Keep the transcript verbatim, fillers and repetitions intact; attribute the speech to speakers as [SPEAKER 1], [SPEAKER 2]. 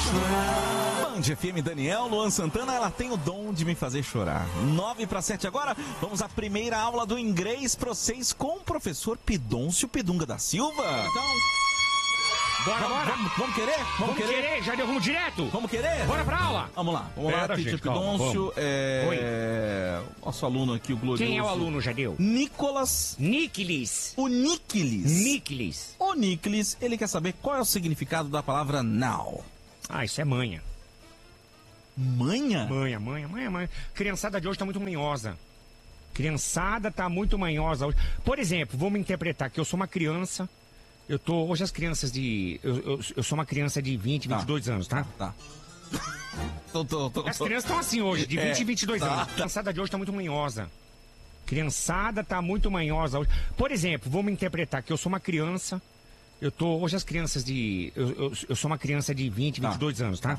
[SPEAKER 1] Band F M Daniel, Luan Santana, ela tem o dom de me fazer chorar. nove para sete agora, vamos à primeira aula do inglês para vocês com o professor Pidoncio Pidunga da Silva. Então,
[SPEAKER 2] bora,
[SPEAKER 1] vamos,
[SPEAKER 2] bora.
[SPEAKER 1] Vamos, vamos querer? Vamos,
[SPEAKER 2] Vamos
[SPEAKER 1] querer?
[SPEAKER 2] querer, já deu rumo direto.
[SPEAKER 1] Vamos querer?
[SPEAKER 2] Bora pra aula.
[SPEAKER 1] Vamos lá, vamos
[SPEAKER 2] Pera,
[SPEAKER 1] lá, teacher
[SPEAKER 2] gente, calma,
[SPEAKER 1] Pidoncio,
[SPEAKER 2] vamos.
[SPEAKER 1] é... nosso aluno aqui, o glorioso.
[SPEAKER 2] Quem é o aluno, Jadeu?
[SPEAKER 1] Nicolas.
[SPEAKER 2] Niquilis.
[SPEAKER 1] O Niquilis.
[SPEAKER 2] Niquilis.
[SPEAKER 1] O Niquilis, ele quer saber qual é o significado da palavra now.
[SPEAKER 2] Ah, isso é manha.
[SPEAKER 1] Manha?
[SPEAKER 2] Manha, manha, manha, manha. Criançada de hoje tá muito manhosa. Criançada tá muito manhosa hoje. Por exemplo, vamos interpretar que eu sou uma criança. Eu tô. Hoje as crianças de. Eu, eu, eu sou uma criança de vinte, vinte e dois anos, tá?
[SPEAKER 1] Tá. tô, tô, tô,
[SPEAKER 2] As
[SPEAKER 1] tô.
[SPEAKER 2] crianças estão assim hoje, de vinte
[SPEAKER 1] É,
[SPEAKER 2] e vinte e dois
[SPEAKER 1] tá,
[SPEAKER 2] anos.
[SPEAKER 1] tá.
[SPEAKER 2] Criançada de hoje tá muito manhosa. Criançada tá muito manhosa hoje. Por exemplo, vamos interpretar que eu sou uma criança. Eu tô. Hoje as crianças de. Eu, eu, eu sou uma criança de vinte, vinte e dois anos, tá?